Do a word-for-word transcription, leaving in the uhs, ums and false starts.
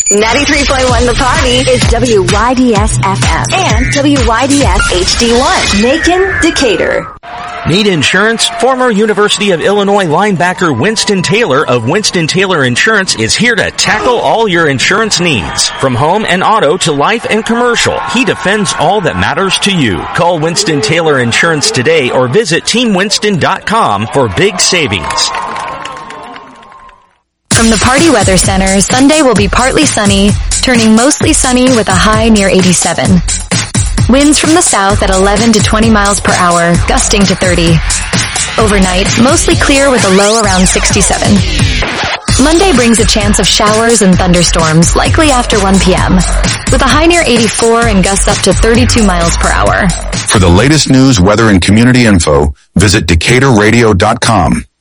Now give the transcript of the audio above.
ninety-three point one The Party is W Y D S F M and W Y D S H D one. Macon, Decatur. Need insurance? Former University of Illinois linebacker Winston Taylor of Winston Taylor Insurance is here to tackle all your insurance needs. From home and auto to life and commercial, he defends all that matters to you. Call Winston Taylor Insurance today or visit team winston dot com for big savings. From the Party Weather Center, Sunday will be partly sunny, turning mostly sunny with a high near eighty-seven. Winds from the south at eleven to twenty miles per hour, gusting to thirty. Overnight, mostly clear with a low around sixty-seven. Monday brings a chance of showers and thunderstorms, likely after one p.m., with a high near eighty-four and gusts up to thirty-two miles per hour. For the latest news, weather, and community info, visit Decatur Radio dot com.